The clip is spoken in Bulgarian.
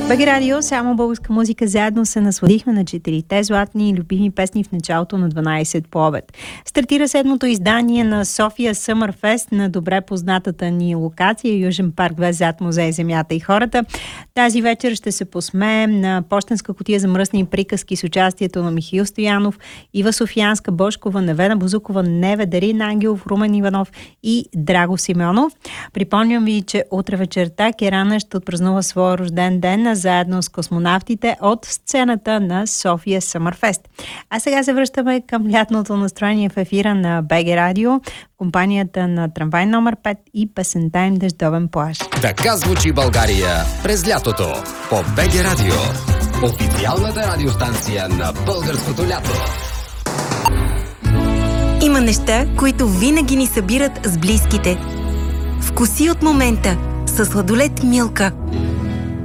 БГ Радио, само българска музика, заедно се насладихме на 4-те златни и любими песни в началото на 12 по обед. Стартира седмото издание на София Summerfest на добре познатата ни локация Южен парк 2 зад музей Земята и хората. Тази вечер ще се посмеем на пощенска кутия за мръсни приказки с участието на Михаил Стоянов, Ива Софиянска, Бошкова, Невена Бузукова, Неве, Дарин Ангелов, Румен Иванов и Драго Симеонов. Припомням ви, че утре вечерта Керана ще отпразнува своя рожден ден заедно с космонавтите от сцената на София Summerfest. А сега се връщаме към лятното настроение в ефира на БГ Радио, в компанията на трамвай номер 5 и песента им Дъждовен плаж. Така звучи България през лятото по БГ Радио, официалната радиостанция на българското лято. Има неща, които винаги ни събират с близките. Вкуси от момента със сладолед Милка.